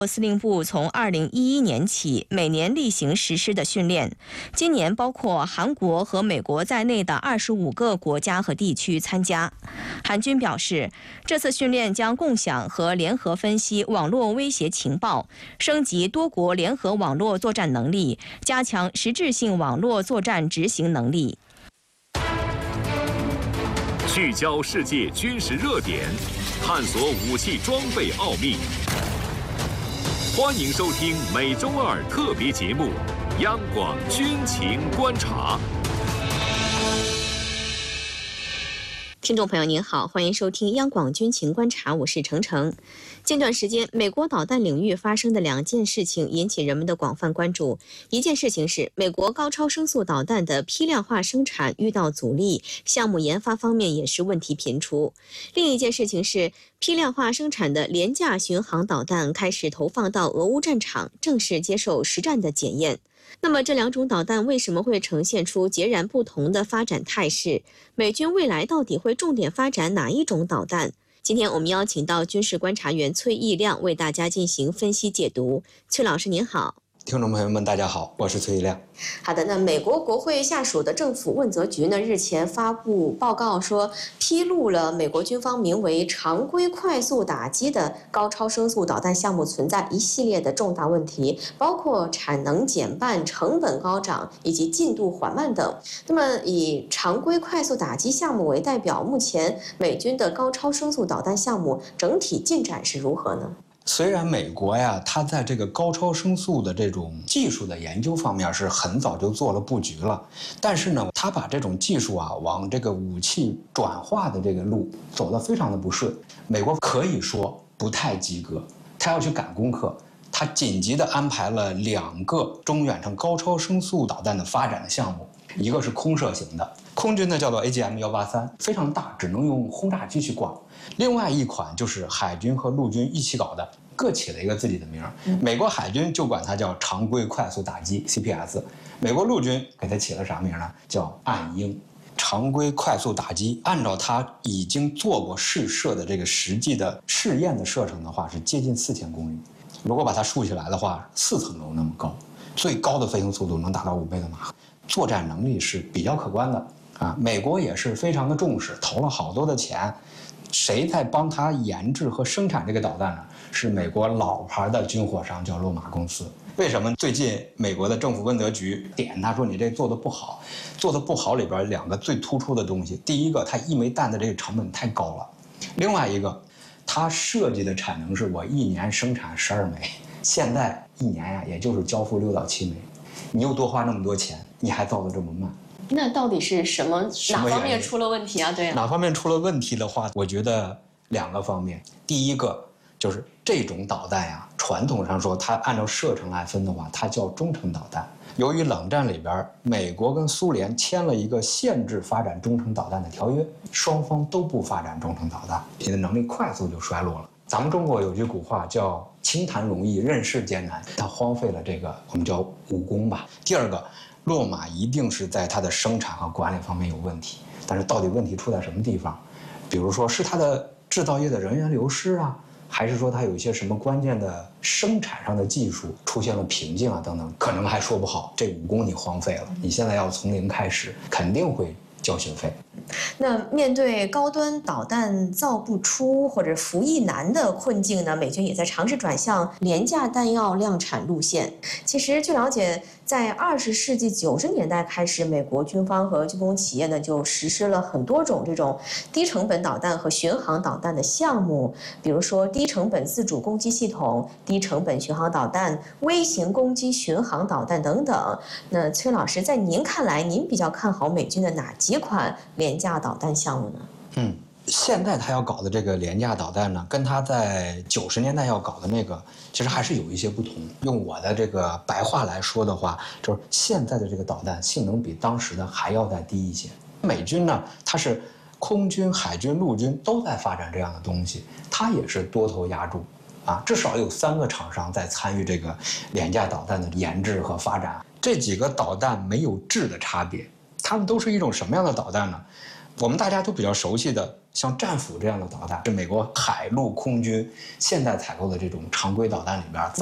司令部从2011年起每年例行实施的训练，今年包括韩国和美国在内的25个国家和地区参加。韩军表示，这次训练将共享和联合分析网络威胁情报，升级多国联合网络作战能力，加强实质性网络作战执行能力。 聚焦世界军事热点，探索武器装备奥秘。欢迎收听每周二特别节目《央广军情观察》。 听众朋友您好，欢迎收听央广军情观察，我是程程。近段时间，美国导弹领域发生的两件事情引起人们的广泛关注。一件事情是美国高超声速导弹的批量化生产遇到阻力，项目研发方面也是问题频出。另一件事情是批量化生产的廉价巡航导弹开始投放到俄乌战场，正式接受实战的检验。那么这两种导弹为什么会呈现出截然不同的发展态势？美军未来到底会重点发展哪一种导弹？今天我们邀请到军事观察员崔义亮为大家进行分析解读。崔老师您好。 听众朋友们大家好，我是崔义亮。 好的，那美国国会下属的政府问责局呢，日前发布报告说，披露了美国军方名为常规快速打击的高超声速导弹项目存在一系列的重大问题，包括产能减半、成本高涨以及进度缓慢等。那么以常规快速打击项目为代表，目前美军的高超声速导弹项目整体进展是如何呢？ 虽然美国呀，它在这个高超声速的这种技术的研究方面是很早就做了布局了，但是呢，它把这种技术啊往这个武器转化的这个路走得非常的不顺。美国可以说不太及格，它要去赶功课，它紧急的安排了2个中远程高超声速导弹的发展的项目，一个是空射型的，空军呢叫做 AGM-183，非常大，只能用轰炸机去挂。另外一款就是海军和陆军一起搞的，各起了一个自己的名儿。美国海军就管它叫常规快速打击 CPS， 美国陆军给它起了啥名呢？叫暗鹰。常规快速打击按照它已经做过试射的这个实际的试验的射程的话，是接近4000公里。如果把它竖起来的话，4层楼那么高，最高的飞行速度能达到5倍的马赫，作战能力是比较可观的啊。美国也是非常的重视，投了好多的钱。谁在帮他研制和生产这个导弹呢？是美国老牌的军火商，叫洛马公司。为什么最近美国的政府问责局点他说你这做的不好？做的不好里边2个最突出的东西，第一个，它1枚弹的这个成本太高了；另外一个，它设计的产能是我1年生产12枚，现在1年呀，也就是交付6到7枚，你又多花那么多钱，你还造得这么慢。 那到底是哪方面出了问题啊？对啊， 哪方面出了问题的话，我觉得2个方面。第一个就是这种导弹呀，传统上说它按照射程来分的话，它叫中程导弹。由于冷战里边，美国跟苏联签了一个限制发展中程导弹的条约，双方都不发展中程导弹，你的能力快速就衰落了。咱们中国有句古话叫清谈容易，任事艰难，它荒废了这个我们叫武功吧。第二个，洛马一定是在它的生产和管理方面有问题，但是到底问题出在什么地方？比如说是它的制造业的人员流失啊，还是说它有一些什么关键的生产上的技术出现了瓶颈啊等等，可能还说不好。这武功你荒废了，你现在要从零开始，肯定会交学费。 那面对高端导弹造不出或者服役难的困境呢，美军也在尝试转向廉价弹药量产路线。其实据了解，在20世纪90年代开始，美国军方和军工企业呢就实施了很多种这种低成本导弹和巡航导弹的项目，比如说低成本自主攻击系统、低成本巡航导弹、微型攻击巡航导弹等等。那崔老师，在您看来，您比较看好美军的哪几款廉价导弹项目呢？ 现在他要搞的这个廉价导弹呢，跟他在90年代要搞的那个其实还是有一些不同。用我的这个白话来说的话，就是现在的这个导弹性能比当时的还要再低一些。美军呢，它是空军、海军、陆军都在发展这样的东西，它也是多头压住啊，至少有3个厂商在参与这个廉价导弹的研制和发展。这几个导弹没有质的差别，它们都是一种什么样的导弹呢？我们大家都比较熟悉的像战斧这样的导弹是美国海陆空军现在采购的这种常规导弹里边